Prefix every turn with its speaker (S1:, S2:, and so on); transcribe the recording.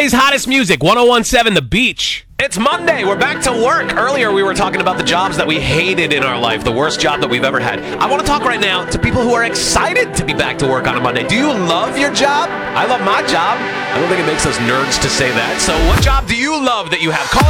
S1: Monday's hottest music, 1017 The Beach.
S2: It's Monday. We're back to work. Earlier, we were talking about the jobs that we hated in our life, the worst job that we've ever had. I want to talk right now to people who are excited to be back to work on a Monday. Do you love your job? I love my job. I don't think it makes us nerds to say that. So what job do you love that you have? Call